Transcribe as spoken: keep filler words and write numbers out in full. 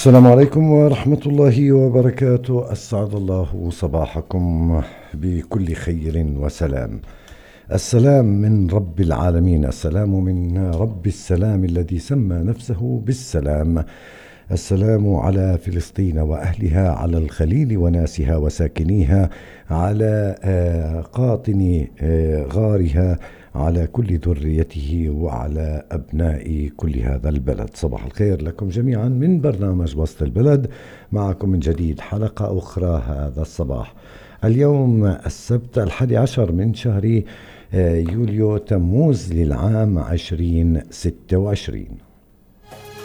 السلام عليكم ورحمة الله وبركاته. أسعد الله صباحكم بكل خير وسلام. السلام من رب العالمين، السلام من رب السلام الذي سمى نفسه بالسلام. السلام على فلسطين وأهلها، على الخليل وناسها وساكنيها، على آه، قاطن آه، غارها، على كل ذريته وعلى أبناء كل هذا البلد. صباح الخير لكم جميعا من برنامج وسط البلد، معكم من جديد حلقة أخرى هذا الصباح. اليوم السبت الحادي عشر من شهر آه، يوليو تموز للعام عشرين ستة وعشرين.